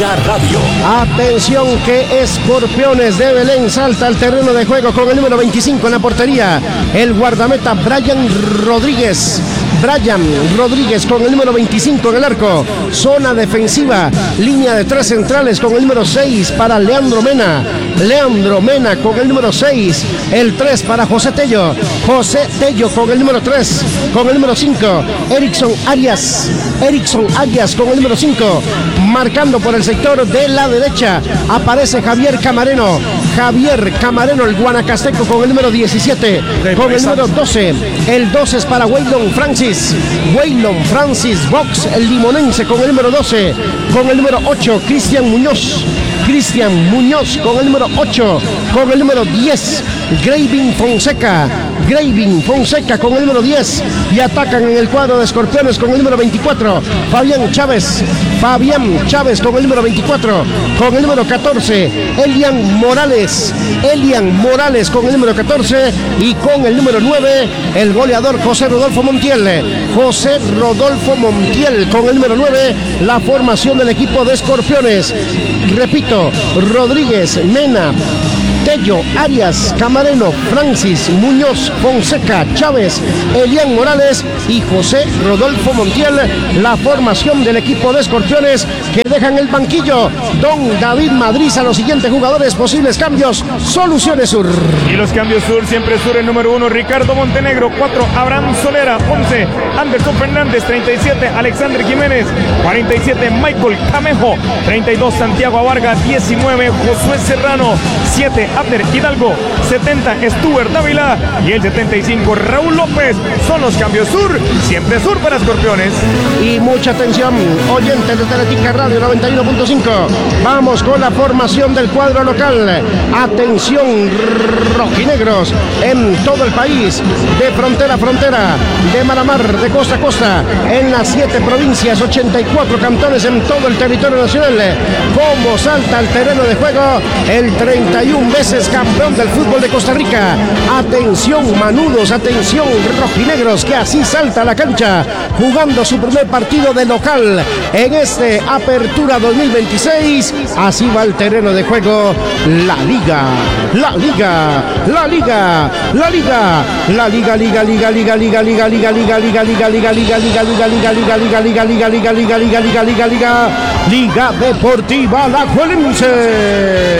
Radio. Atención que Escorpiones de Belén salta al terreno de juego con el número 25 en la portería. El guardameta Brian Rodríguez con el número 25 en el arco. Zona defensiva, línea de 3 centrales con el número 6 para Leandro Mena con el número 6. El 3 para José Tello con el número 3. Con el número 5, Erickson Arias con el número 5. Marcando por el sector de la derecha aparece Javier Camareno, el guanacasteco con el número 17. Con el número 12, el 12 es para Waylon Francis Box, el limonense con el número 12. Con el número 8, Cristian Muñoz con el número 8. Con el número 10, Graving Fonseca con el número 10. Y atacan en el cuadro de Escorpiones con el número 24, Fabián Chávez con el número 24. Con el número 14, Elian Morales con el número 14. Y con el número 9, el goleador José Rodolfo Montiel con el número 9. La formación del equipo de Escorpiones, repito: Rodríguez, Mena, Tello, Arias, Camareno, Francis, Muñoz, Fonseca, Chávez, Elian Morales y José Rodolfo Montiel. La formación del equipo de Escorpiones, que dejan el banquillo don David Madrid a los siguientes jugadores. Posibles cambios, Soluciones Sur. Y los cambios Sur, siempre Sur. El número 1, Ricardo Montenegro. 4, Abraham Solera. 11, Anderson Fernández. 37, Alexander Jiménez. 47, Michael Camejo. 32, Santiago Varga. 19, Josué Serrano. 7, Abner Hidalgo. 70, Stuart Dávila. Y el 75, Raúl López. Son los cambios Sur, siempre Sur para Escorpiones. Y mucha atención, oyentes de Teletica Radio 91.5. Vamos con la formación del cuadro local. Atención, rojinegros en todo el país, de frontera a frontera, de mar a mar, de costa a costa, en las 7 provincias, 84 cantones en todo el territorio nacional. Cómo salta al terreno de juego el 31 veces campeón del fútbol de Costa Rica. Atención, manudos, atención, rojinegros, que así salta a la cancha, jugando su primer partido de local en este Apertura 2026. Así va el terreno de juego la Liga. Liga Deportiva Alajuelense.